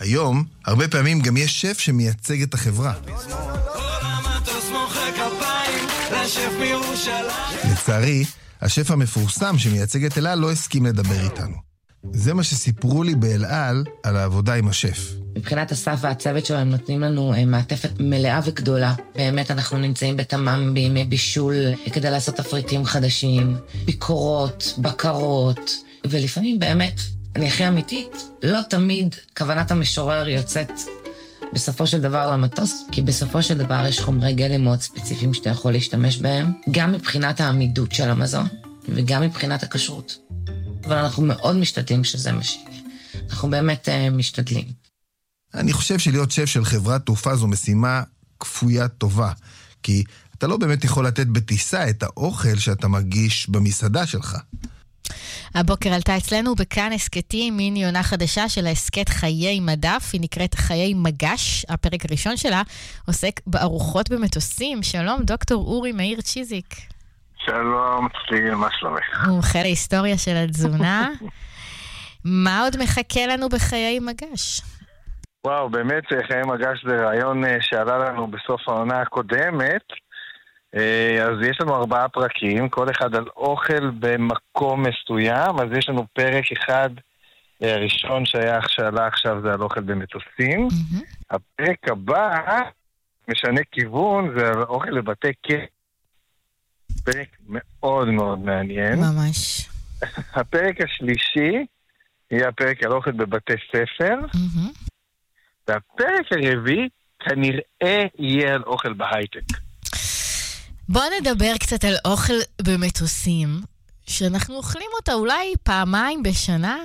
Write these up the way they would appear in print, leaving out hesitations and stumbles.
היום, הרבה פעמים גם יש שף שמייצג את החברה. לצערי, השף המפורסם שמייצג את אל על לא הסכים לדבר איתנו. זה מה שסיפרו לי באל על על העבודה עם השף. מבחינת אסף והצוות שלהם נותנים לנו מעטפת מלאה וגדולה. באמת אנחנו נמצאים בתמם בימי בישול כדי לעשות תפריטים חדשים, ביקורות, בקרות, ולפעמים באמת, אני הכי אמיתית, לא תמיד כוונת המשורר יוצאת בסופו של דבר למטוס, כי בסופו של דבר יש חומרי גלם מאוד ספציפיים שאתה יכול להשתמש בהם, גם מבחינת העמידות של המזון, וגם מבחינת הכשרות. אבל אנחנו מאוד משתדלים שזה משהו. אנחנו באמת משתדלים. אני חושב שלהיות שף של חברת תעופה זו משימה כפויה טובה, כי אתה לא באמת יכול לתת בטיסה את האוכל שאתה מגיש במסעדה שלך. הבוקר עלתה אצלנו בכאן הסקטים מין יונה חדשה של ההסקט חיי מדף, היא נקראת חיי מגש. הפרק הראשון שלה עוסק בארוחות במטוסים. שלום דוקטור אורי מאיר צ'יזיק. שלום צליל, מה שלומך? מומחה להיסטוריה של התזונה. מה עוד מחכה לנו בחיי מגש? וואו, באמת חיי מגש זה רעיון שעלה לנו בסוף העונה הקודמת. אז יש לנו 4 פרקים, כל אחד על אוכל במקום מסוים. אז יש לנו פרק אחד ראשון שעלה עכשיו זה על אוכל במטוסים. הפרק הבא משנה כיוון, זה על אוכל לבתי כלא. פרק מאוד מאוד מעניין. ממש. הפרק השלישי יהיה הפרק על אוכל בבתי ספר. והפרק הרביעי כנראה יהיה על אוכל בהייטק. בוא נדבר קצת על אוכל במטוסים, שאנחנו אוכלים אותה אולי פעמיים בשנה,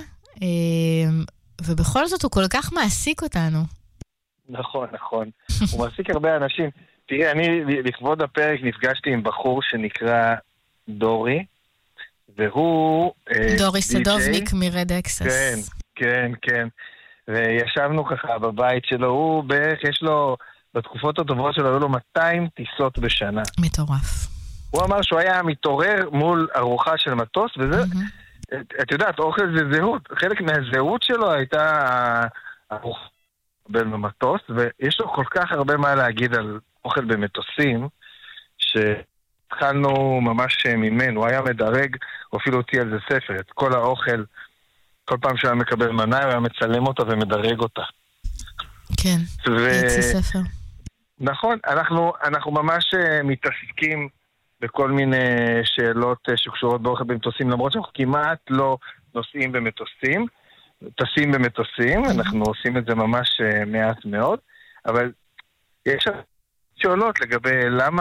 ובכל זאת הוא כל כך מעסיק אותנו. נכון, נכון. הוא מעסיק הרבה אנשים. תראה, אני לכבוד הפרק נפגשתי עם בחור שנקרא דורי, והוא... דורי סדובניק מרד אקסס. כן, כן, כן. וישבנו ככה בבית שלו, הוא בערך, יש לו, בתקופות הטובות שלו, היו לו 200 טיסות בשנה. מטורף. הוא אמר שהוא היה מתעורר מול ארוחה של מטוס, וזה, את יודעת, אוכל זה זהות. חלק מהזהות שלו הייתה ארוחה במטוס, ויש לו כל כך הרבה מה להגיד על אוכל במטוסים, שהתחלנו ממש ממנו. הוא היה מדרג, הוא אפילו הוציא על זה ספר, את כל האוכל, כל פעם שהוא היה מקבל מנה, הוא היה מצלם אותה ומדרג אותה. כן, יצא ספר. נכון, אנחנו ממש מתעסקים בכל מיני שאלות שקשורות באוכל במטוסים, למרות שאנחנו כמעט לא נוסעים במטוסים, טסים במטוסים, אנחנו עושים את זה ממש מעט מאוד, אבל יש שאלות לגבי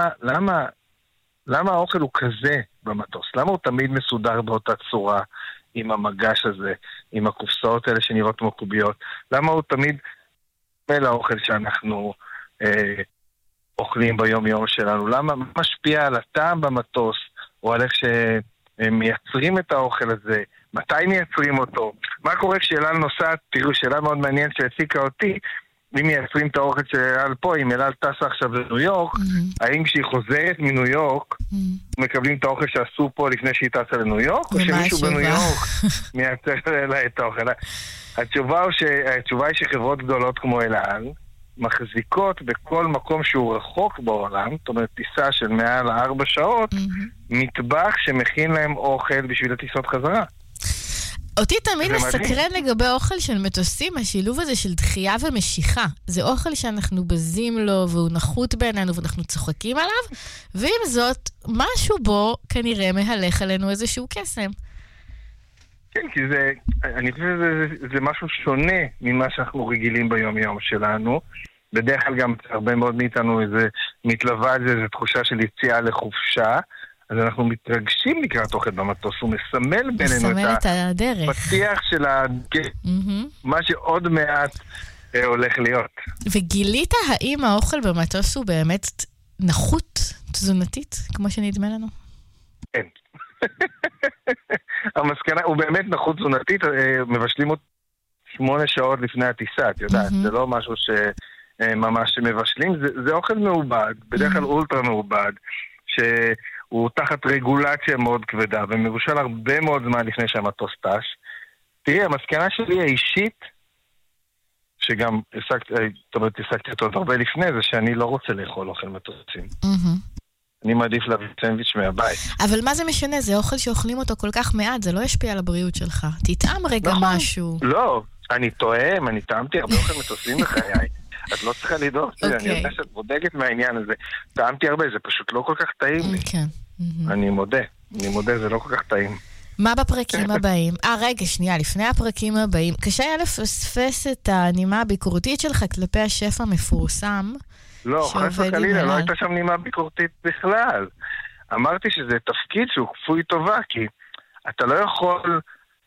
למה האוכל הוא כזה במטוס, למה הוא תמיד מסודר באותה צורה, עם המגש הזה, עם הקופסאות האלה שנראות כמו קוביות, למה הוא תמיד מל האוכל שאנחנו אוכלים ביום יום שלנו, למה משפיע על הטעם במטוס, או על איך שמייצרים את האוכל הזה, מתי מייצרים אותו, מה קורה כשאל על נוסעת, תראו, שאלה מאוד מעניינת שהעסיקה אותי, אם מייצרים את האוכל של אל על פה, אם אל על טסה עכשיו לניו יורק, האם כשהיא חוזרת מניו יורק, מקבלים את האוכל שעשו פה לפני שהיא טסה לניו יורק, או שמישהו בניו יורק מייצר לה את האוכל? התשובה היא שחברות גדולות כמו אל על, מחזיקות בכל מקום שהוא רחוק בעולם, זאת אומרת טיסה של מעל 4 שעות, מטבח שמכין להם אוכל בשביל הטיסות חזרה. אותי תמיד מסקרן לגבי אוכל של מטוסים, השילוב הזה של דחייה ומשיכה. זה אוכל שאנחנו בזים לו, והוא נחות בעינינו, ואנחנו צוחקים עליו, ועם זאת, משהו בו כנראה מהלך עלינו איזשהו קסם. כן, כי אני חושב שזה משהו שונה ממה שאנחנו רגילים ביום יום שלנו. בדרך כלל גם הרבה מאוד מאיתנו מתלווה על זה, איזו תחושה של יציאה לחופשה, אז אנחנו מתרגשים לקראת אוכל במטוס, הוא מסמל בינינו את הפתיח של מה שעוד מעט הולך להיות. וגילית האם האוכל במטוס הוא באמת נחות תזונתית, כמו שנדמה לנו? כן. המסקנה, הוא באמת נחות תזונתית, מבשלים אותו 8 שעות לפני הטיסה, את יודעת, זה לא משהו שממש מבשלים, זה אוכל מעובד, בדרך כלל אולטרה מעובד, שהוא תחת רגולציה מאוד כבדה, ומבושל הרבה מאוד זמן לפני שהמטוס טס. תראי, המסקנה שלי האישית, שגם השגתי אותו הרבה לפני, זה שאני לא רוצה לאכול אוכל מטוסים. אני מעדיף להביא סנדוויץ' מהבית. אבל מה זה משנה? זה אוכל שאוכלים אותו כל כך מעט, זה לא ישפיע על הבריאות שלך. תטעם רגע משהו. לא, אני טועם, אני טעמתי הרבה אוכל מטוסים בחיי. את לא צריכה לדאוג, אני יודע שאת בודקת מהעניין הזה. טעמתי הרבה, זה פשוט לא כל כך טעים לי. כן. אני מודה, זה לא כל כך טעים. מה בפרקים הבאים? רגע, שנייה, לפני הפרקים הבאים. קשה היה לפספס את הנימה הביקורתית שלך כלפי השף המפורסם. לא, חס וחלילה, לא הייתה שם נימה ביקורתית בכלל. אמרתי שזה תפקיד שהוא כפוי טובה, כי אתה לא יכול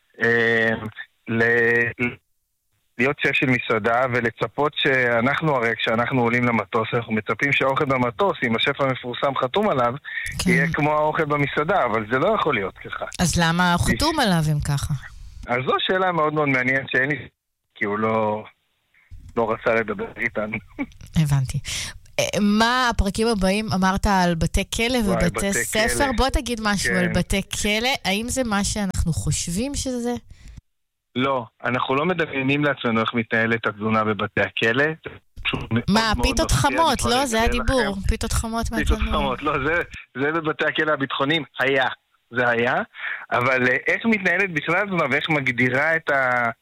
להיות שף של מסעדה ולצפות שאנחנו, הרי כשאנחנו עולים למטוס, אנחנו מצפים שהאוכל במטוס, אם השף המפורסם חתום עליו, יהיה כמו האוכל במסעדה, אבל זה לא יכול להיות ככה. אז למה חתום עליו אם ככה? אז זו שאלה מאוד מאוד מעניינת שאין לי, כי הוא לא רצה לדבר איתנו. הבנתי. מה הפרקים הבאים? אמרת על בתי כלא ובתי ספר. בוא תגיד משהו על בתי כלא. האם זה מה שאנחנו חושבים שזה? לא, אנחנו לא מדמיינים לעצמנו איך מתנהלת התזונה בבתי הכלא. מה, פיתות חמות, לא? זה הדיבור. פיתות חמות מהתנור. פיתות חמות, לא, זה בבתי הכלא הביטחוניים היה. זה היה. אבל איך מתנהלת בכלל התזונה ואיך מגדירה את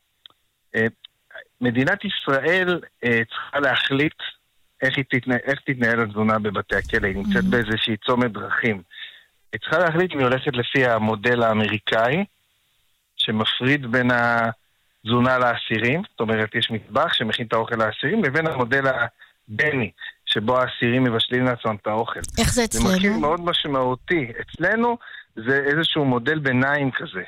מדינת ישראל צריכה להחליט איך תתנהל התזונה בבתי הכלא. היא נמצאת באיזושהי צומת דרכים. היא צריכה להחליט אם היא הולכת לפי המודל האמריקאי, שמפריד בין התזונה לאסירים, זאת אומרת, יש מטבח שמכין את האוכל לאסירים, לבין המודל הבני, שבו האסירים מבשלים לעצמם את האוכל. איך זה אצלנו? זה מרכיב מאוד משמעותי. אצלנו זה איזשהו מודל ביניים כזה,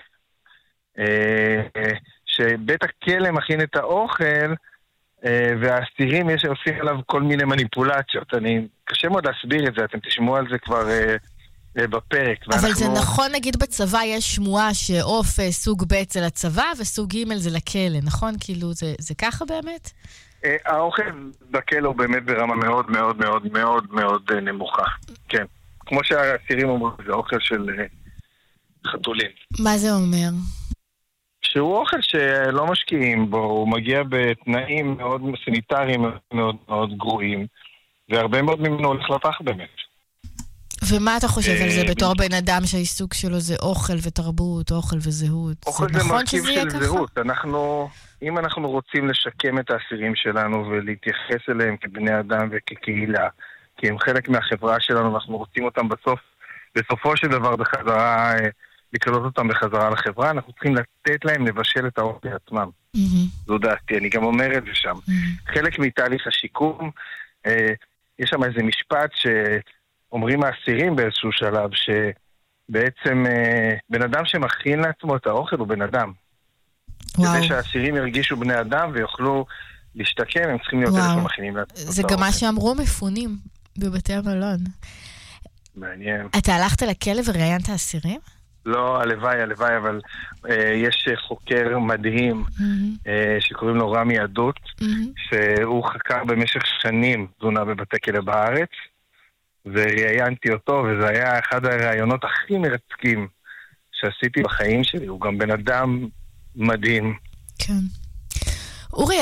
שבית הכלא מכין את האוכל, והאסירים עושים עליו כל מיני מניפולציות. קשה מאוד להסביר את זה, אתם תשמעו על זה כבר בפרק. אבל זה נכון, נגיד בצבא יש שמועה שעוף סוג ב' זה לצבא וסוג ג' זה לכלא, נכון? כאילו זה ככה באמת? האוכל בכלא הוא באמת ברמה מאוד מאוד מאוד מאוד מאוד נמוכה. כן. כמו שהאסירים אומרים, זה אוכל של חתולים. מה זה אומר? שהוא אוכל שלא משקיעים בו, הוא מגיע בתנאים מאוד סניטריים, מאוד מאוד גרועים, והרבה מאוד ממנו הולך לפח באמת. ומה אתה חושב על זה בתור בן אדם שהעיסוק שלו זה אוכל ותרבות, אוכל וזהות? אוכל זה מרכיב של זהות. אם אנחנו רוצים לשקם את האסירים שלנו ולהתייחס אליהם כבני אדם וכקהילה, כי הם חלק מהחברה שלנו, אנחנו רוצים אותם בסופו של דבר בחזרה, לקלוט אותם בחזרה לחברה, אנחנו צריכים לתת להם לבשל את האוכל עצמם. זו דעתי, אני גם אומר את זה שם. חלק מתהליך השיקום, יש שם איזה משפט שאומרים האסירים באיזשהו שלב, שבעצם בן אדם שמכין לעצמו את האוכל הוא בן אדם. כדי שהאסירים ירגישו בני אדם ויוכלו להשתקם, הם צריכים להיות אלה שמכינים לעצמו את האוכל. זה גם מה שאמרו מפונים בבתי המלון. מעניין. אתה הלכת לכלא וראיינת האסירים? לא, הלוואי, אבל יש חוקר מדהים שקוראים לו רמי עדות, שהוא חקר במשך שנים תזונה בבתי כלא בארץ, וראיינתי אותו, וזה היה אחד הרעיונות הכי מרתקים שעשיתי בחיים שלי. הוא גם בן אדם מדהים. כן. אורי,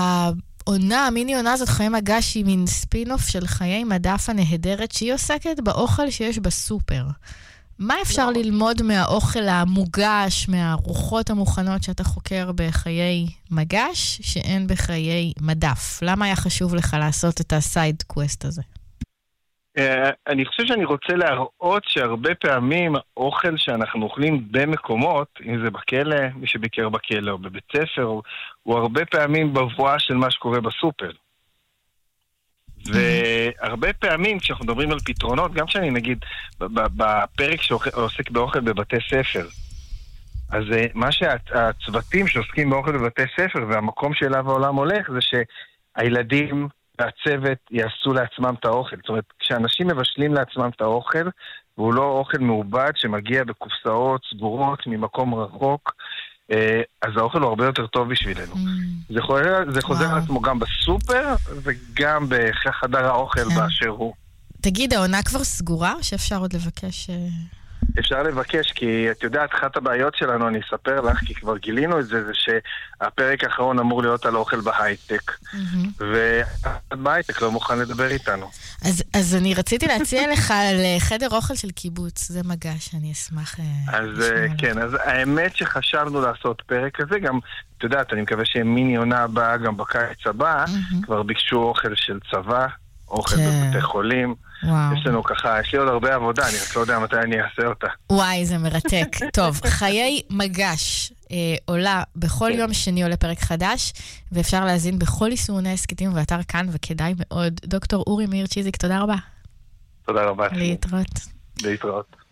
המיני עונה הזאת, חיי מגש, היא מין ספינוף של חיי מדף הנהדרת, שהיא עוסקת באוכל שיש בסופר. מה אפשר ללמוד מהאוכל המוגש, מהרוחות המוכנות שאתה חוקר בחיי מגש, שאין בחיי מדף? למה היה חשוב לך לעשות את הסייד קווסט הזה? אני חושב שאני רוצה להראות שהרבה פעמים אוכל שאנחנו אוכלים במקומות, אם זה בכלא, מי שביקר בכלא או בבית ספר, הוא הרבה פעמים בבואה של מה שקורה בסופר. והרבה פעמים כשאנחנו מדברים על פתרונות, גם שאני נגיד בפרק שעוסק באוכל בבתי ספר, אז מה שהצוותים שעוסקים באוכל בבתי ספר והמקום שאליו העולם הולך זה שהילדים והצוות יעשו לעצמם את האוכל. זאת אומרת, כשאנשים מבשלים לעצמם את האוכל, והוא לא אוכל מעובד שמגיע בקופסאות סגורות ממקום רחוק, אז האוכל הוא הרבה יותר טוב בשבילנו. זה חוזר לעצמו גם בסופר וגם בחדר האוכל באשר הוא. תגיד, העונה כבר סגורה או שאפשר עוד לבקש? אפשר לבקש, כי את יודעת, אחת הבעיות שלנו, אני אספר לך, כי כבר גילינו את זה, זה שהפרק האחרון אמור להיות על אוכל בהייטק, ובהייטק לא מוכן לדבר איתנו. אז אני רציתי להציע לך על חדר אוכל של קיבוץ, זה מגע שאני אשמח אז כן, אז האמת שחשבנו לעשות פרק כזה, גם, את יודעת, אני מקווה שמיני עונה הבאה, גם בקיץ הבא, כבר ביקשו אוכל של צבא, אוכל בבתי חולים. יש לנו ככה, יש לי עוד הרבה עבודה, אני רק לא יודע מתי אני אעשה אותה. וואי, זה מרתק. טוב, חיי מגש עולה בכל יום שני עולה פרק חדש, ואפשר להזין בכל יישומוני הסקטים ואתר כאן, וכדאי מאוד. דוקטור אורי מאיר צ'יזיק, תודה רבה. תודה רבה. להתראות. להתראות.